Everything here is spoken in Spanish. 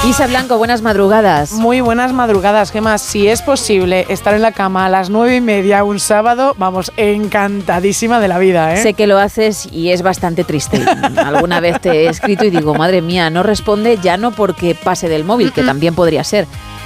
Isa Blanco, buenas madrugadas. Muy buenas madrugadas, Gemma. Si es posible estar en la cama a las 9:30 un sábado, vamos, encantadísima de la vida, ¿eh? Sé que lo haces y es bastante triste. Alguna vez te he escrito y digo, madre mía, no responde, ya no porque pase del móvil, que también podría ser,